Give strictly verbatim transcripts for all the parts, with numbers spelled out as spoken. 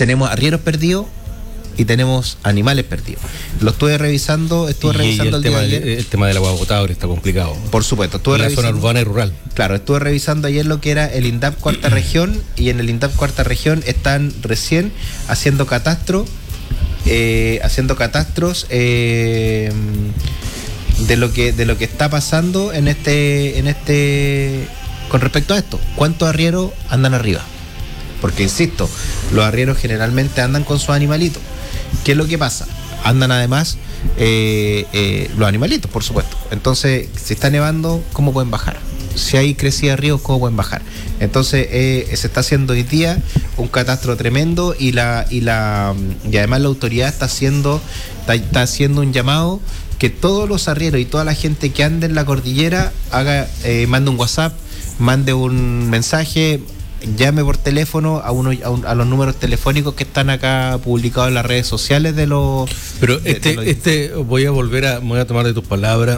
tenemos arrieros perdidos y tenemos animales perdidos. Lo estuve revisando, estuve y, revisando y el, el, tema, día de ayer. el tema del agua potable está complicado. Por supuesto, estuve en la revisando, zona urbana y rural. Claro, estuve revisando ayer lo que era el INDAP Cuarta Región, y en el INDAP Cuarta Región están recién haciendo catastro, eh, haciendo catastros eh, de lo que de lo que está pasando en este en este con respecto a esto. ¿Cuántos arrieros andan arriba? Porque insisto, los arrieros generalmente andan con sus animalitos. ¿Qué es lo que pasa? Andan además eh, eh, los animalitos, por supuesto. Entonces, si está nevando, ¿cómo pueden bajar? Si hay crecida de ríos, ¿cómo pueden bajar? Entonces, eh, se está haciendo hoy día un catastro tremendo, y la y la y además la autoridad está haciendo está, está haciendo un llamado que todos los arrieros y toda la gente que ande en la cordillera haga eh, mande un WhatsApp, mande un mensaje, llame por teléfono a uno a, un, a los números telefónicos que están acá publicados en las redes sociales de los. Pero de, este de los... este voy a volver a voy a tomar de tus palabras.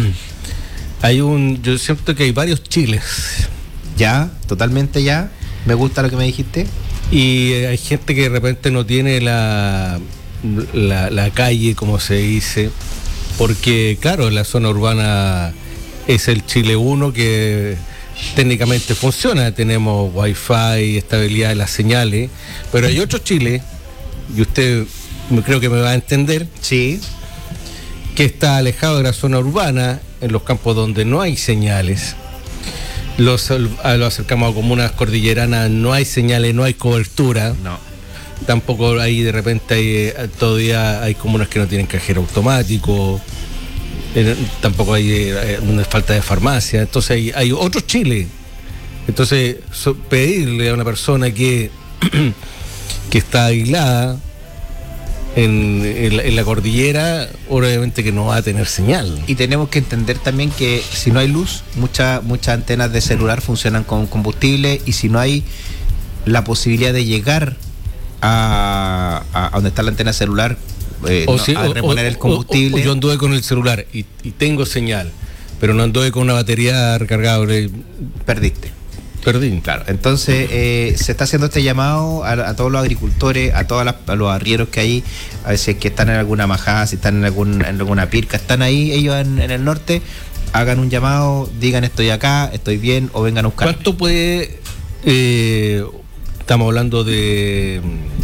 Hay un yo siento que hay varios Chiles. Ya, totalmente ya. Me gusta lo que me dijiste. Y hay gente que de repente no tiene la la, la calle, como se dice, porque claro, en la zona urbana es el Chile uno que técnicamente funciona, tenemos wifi, estabilidad de las señales, pero hay otro Chile, y usted creo que me va a entender, sí, que está alejado de la zona urbana, en los campos donde no hay señales. Los, los acercamos a comunas cordilleranas, no hay señales, no hay cobertura. No. Tampoco hay, de repente hay, todavía hay comunas que no tienen cajero automático. Eh, tampoco hay eh, una falta de farmacia. Entonces hay, hay otro Chile. Entonces so, pedirle a una persona que que está aislada en, en, la, en la cordillera, obviamente que no va a tener señal. Y tenemos que entender también que si no hay luz, muchas muchas antenas de celular funcionan con combustible, y si no hay la posibilidad de llegar a, a, a donde está la antena celular, Eh, o no, si, a reponer o, el combustible. O, o yo anduve con el celular y, y tengo señal, pero no anduve con una batería recargable. Perdiste. Perdí. Claro. Entonces eh, se está haciendo este llamado a, a todos los agricultores, a todos a los arrieros que hay, a veces que están en alguna majada, si están en, algún, en alguna pirca, están ahí ellos en, en el norte, hagan un llamado, digan estoy acá, estoy bien, o vengan a buscar. ¿Cuánto puede? Eh, estamos hablando de.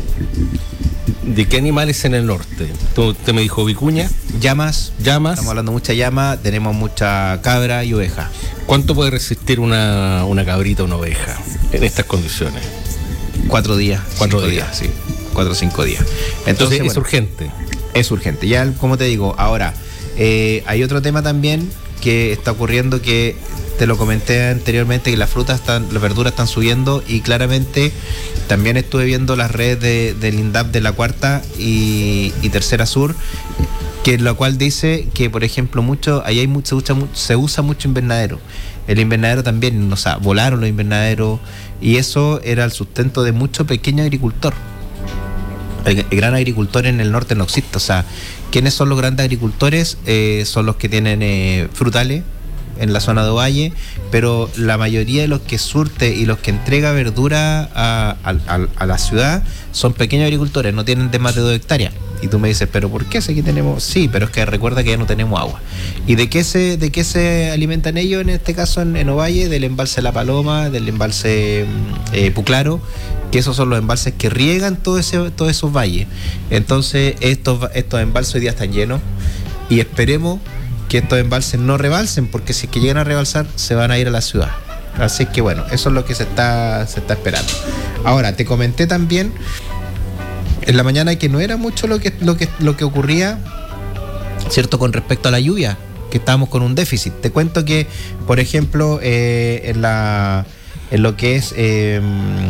¿De qué animales en el norte? Usted me dijo vicuña. Llamas. Llamas. Estamos hablando de mucha llama, tenemos mucha cabra y oveja. ¿Cuánto puede resistir una, una cabrita, una oveja en estas condiciones? Cuatro días. Cuatro días. días. Sí. Cuatro o cinco días. Entonces, Entonces es bueno, urgente. Es urgente. Ya, como te digo, ahora, eh, hay otro tema también que está ocurriendo, que te lo comenté anteriormente, que las frutas están, las verduras están subiendo, y claramente también estuve viendo las redes de, del INDAP de la Cuarta y, y Tercera Sur, que lo cual dice que, por ejemplo, mucho, ahí hay mucho, se, usa, se usa mucho invernadero. El invernadero también, o sea, volaron los invernaderos, y eso era el sustento de mucho pequeño agricultor. El, el gran agricultor en el norte no existe. O sea, ¿quiénes son los grandes agricultores? Eh, son los que tienen eh, frutales en la zona de Ovalle, pero la mayoría de los que surte y los que entrega verdura a, a, a, a la ciudad son pequeños agricultores, no tienen de más de dos hectáreas. Y tú me dices, ¿pero por qué? Si aquí tenemos... Sí, pero es que recuerda que ya no tenemos agua. ¿Y de qué se, de qué se alimentan ellos en este caso en, en Ovalle? Del embalse La Paloma, del embalse eh, Puclaro, que esos son los embalses que riegan todo ese, todos esos valles. Entonces estos, estos embalses hoy día están llenos, y esperemos que estos embalses no rebalsen, porque si es que llegan a rebalsar se van a ir a la ciudad. Así que bueno, eso es lo que se está, se está esperando. Ahora, te comenté también en la mañana que no era mucho lo que, lo que, lo que ocurría, ¿cierto?, con respecto a la lluvia, que estábamos con un déficit. Te cuento que, por ejemplo, eh, en la en lo que es eh,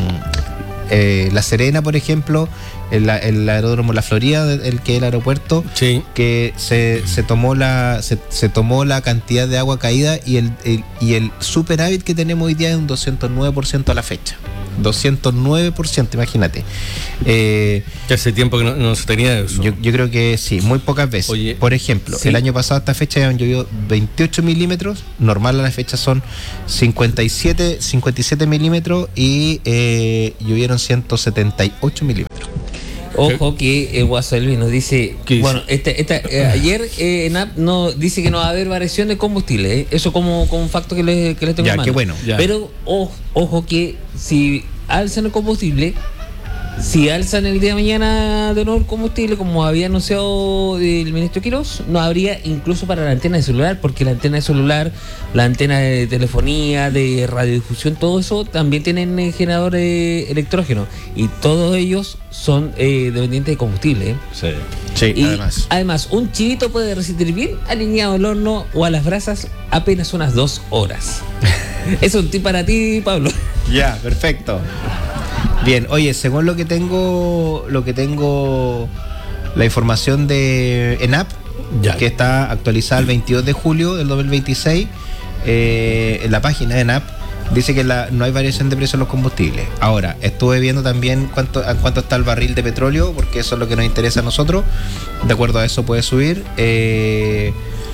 eh, La Serena, por ejemplo, el, el aeródromo La Florida, el que es el aeropuerto, sí, que se, se tomó la se, se tomó la cantidad de agua caída, y el, el y el superávit que tenemos hoy día es un doscientos nueve por ciento a la fecha. doscientos nueve por ciento, imagínate. Eh, que hace tiempo que no, no se tenía eso. Yo, yo creo que sí, muy pocas veces. Oye, por ejemplo, sí. El año pasado a esta fecha habían llovido veintiocho milímetros, normal a la fecha son cincuenta y siete milímetros, y eh, llovieron ciento setenta y ocho milímetros. Ojo que el Guaso Elvis nos dice, ¿Qué bueno, esta, esta, eh, ayer eh, ENAP no, dice que no va a haber variación de combustible, ¿eh? Eso como, como un facto que les, que les tengo Ya, en mano. qué bueno. Ya. Pero ojo, ojo que si alzan el combustible, si alzan el día de mañana de nuevo el combustible, como había anunciado el ministro Quirós, no habría incluso para la antena de celular, porque la antena de celular, la antena de telefonía, de radiodifusión, todo eso también tienen eh, generadores electrógenos, y todos ellos son eh, dependientes de combustible, ¿eh? Sí. Sí, Y además. además, un chivito puede resistir bien alineado al horno o a las brasas apenas unas dos horas. Es un tip para ti, Pablo. Ya, perfecto. Bien, oye, según lo que tengo, lo que tengo, la información de ENAP, Ya. que está actualizada el veintidós de julio del dos mil veintiséis, eh, en la página de ENAP, dice que la, no hay variación de precio en los combustibles. Ahora, estuve viendo también cuánto, a cuánto está el barril de petróleo, porque eso es lo que nos interesa a nosotros. De acuerdo a eso puede subir. Eh,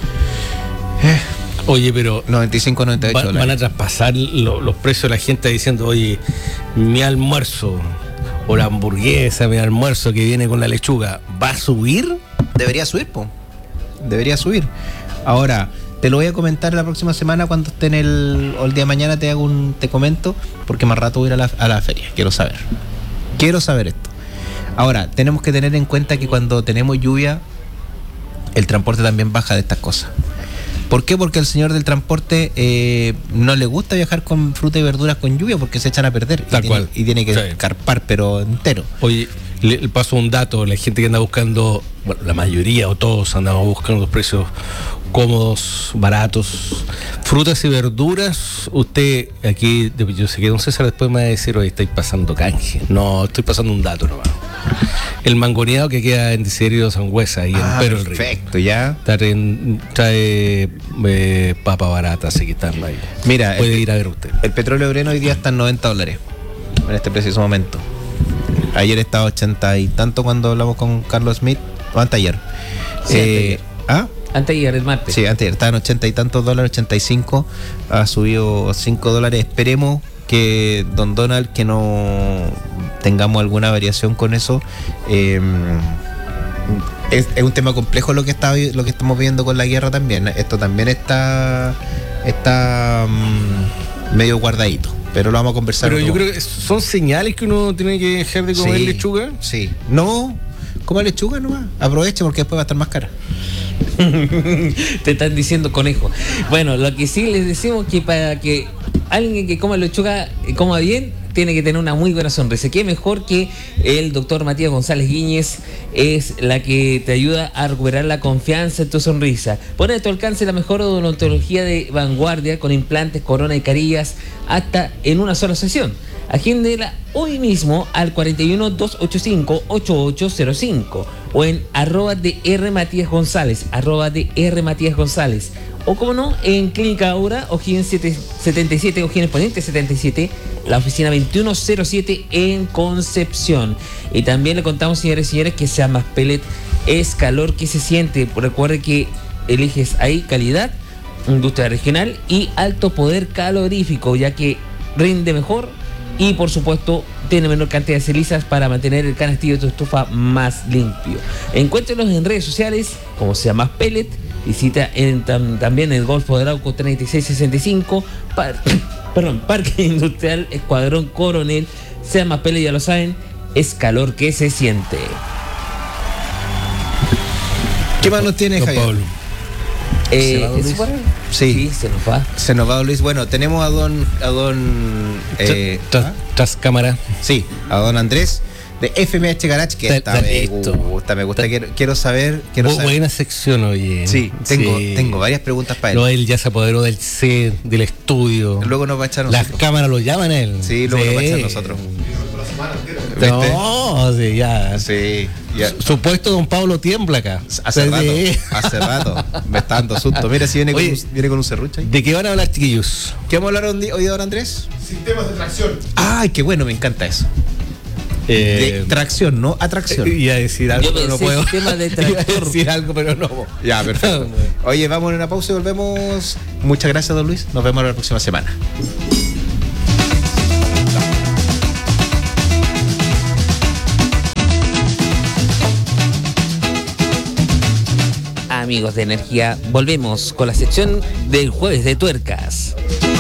eh, Oye, pero noventa y cinco, noventa y ocho va- van a dólares. traspasar lo- los precios de la gente diciendo, oye, mi almuerzo o la hamburguesa, mi almuerzo que viene con la lechuga, ¿va a subir? Debería subir, po. Debería subir. Ahora, te lo voy a comentar la próxima semana cuando esté en el. O el día de mañana te hago un. Te comento, porque más rato voy a ir a la, a la feria. Quiero saber. Quiero saber esto. Ahora, tenemos que tener en cuenta que cuando tenemos lluvia, el transporte también baja de estas cosas. ¿Por qué? Porque al señor del transporte eh, no le gusta viajar con fruta y verduras con lluvia porque se echan a perder. Tal y tiene, cual. Y tiene que Sí. carpar, pero entero. Oye, le, le paso un dato, la gente que anda buscando, bueno, la mayoría o todos andamos buscando los precios cómodos, baratos, frutas y verduras. Usted aquí, yo sé que don César después me va a decir, oye, estáis pasando canje. No, estoy pasando un dato nomás. El mangoneado que queda en Diserio Sangüesa, ahí Ah, en Pero el Río. perfecto, ya. Trae, trae eh, papa barata, así que están ahí. Mira, Puede el- ir a ver usted. El petróleo Breno hoy día está en noventa dólares en este preciso momento. Ayer estaba ochenta y tanto cuando hablamos con Carlos Smith, o anteayer. Sí, Eh, ¿Ah? Antes de llegar el martes. Sí, anteayer estaba en ochenta y tantos dólares, ochenta y cinco, ha subido cinco dólares. Esperemos que don Donald, que no tengamos alguna variación con eso. Eh, es, es un tema complejo lo que está lo que estamos viendo con la guerra también. Esto también está está mm, medio guardadito, pero lo vamos a conversar. Pero otro- yo creo que son señales que uno tiene que dejar de comer Sí, lechuga. Sí. No, coma lechuga nomás. Aproveche porque después va a estar más cara. Te están diciendo conejo. Bueno, lo que sí les decimos que para que alguien que coma lechuga eh, coma bien, tiene que tener una muy buena sonrisa. ¿Qué mejor que el doctor Matías González Guíñez es la que te ayuda a recuperar la confianza en tu sonrisa? Pone a tu alcance la mejor odontología de vanguardia con implantes, corona y carillas hasta en una sola sesión. Agéndela hoy mismo al cuarenta y uno, doscientos ochenta y cinco, ochenta y ocho cero cinco o en arroba de R Matías González, arroba de R Matías González. O como no, en Clínica Aura, O'Higgins setenta y siete, O'Higgins Poniente setenta y siete, la oficina veintiuno cero siete en Concepción. Y también le contamos, señores y señores, que Sea Más Pellet es calor que se siente. Recuerde que eliges ahí calidad, industria regional y alto poder calorífico, ya que rinde mejor y por supuesto tiene menor cantidad de cenizas para mantener el canastillo de tu estufa más limpio. Encuéntrenos en redes sociales como Sea Más Pellet. Visita en, tam, también el Golfo de Arauco treinta y seis sesenta y cinco, par, perdón, Parque Industrial Escuadrón Coronel. Sea Más Pellet, ya lo saben, es calor que se siente. ¿Qué más nos tiene, Don Javier? Pablo. Eh, ¿Se va, don ¿eso Luis? fue? Sí. Sí, se nos va. Se nos va don Luis. Bueno, tenemos a don a don eh, Tras, ¿ah? tras cámara. Sí, a don Andrés de F M H Garage, que Está- está, me está listo. gusta, me gusta, quiero, quiero saber, quiero Bu- saber. Buena sección, oye. Sí, tengo, Sí. tengo varias preguntas para él. No, él ya se apoderó del set, del estudio. Luego nos va a echar a Las nosotros. cámaras lo llaman a él. Sí, luego nos va a echar a nosotros. ¿Viste? No, sí, ya. Sí, ya. Su, su puesto don Pablo tiembla acá. Hace Sí. rato, hace rato. Me está dando susto. Mira si viene con, Oye. un, viene con un serrucho ahí. ¿De qué van a hablar, chiquillos? ¿Qué vamos a hablar hoy, hoy, don Andrés? Sistemas de tracción. Ay, qué bueno, me encanta eso. Eh, De tracción, no atracción. Iba a decir algo, Yo pero no pensé puedo. sistema de Iba a tractor. decir algo, pero no. Ya, perfecto. Oye, vamos a una pausa y volvemos. Muchas gracias, don Luis. Nos vemos la próxima semana. amigos de Energía. Volvemos con la sección del jueves de tuercas.